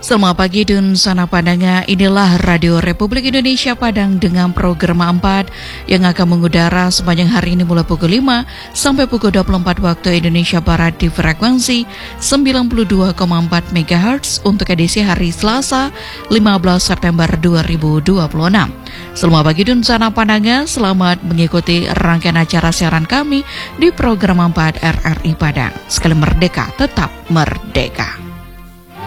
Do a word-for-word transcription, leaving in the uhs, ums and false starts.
Selamat pagi dan sana Padangnya, inilah Radio Republik Indonesia Padang dengan program empat yang akan mengudara sepanjang hari ini mulai pukul lima sampai pukul dua puluh empat waktu Indonesia Barat di frekuensi sembilan puluh dua koma empat megahertz untuk edisi hari Selasa lima belas September dua ribu dua puluh enam. Selamat pagi dan sana Padangnya, selamat mengikuti rangkaian acara siaran kami di program empat R R I Padang. Sekali merdeka, tetap merdeka.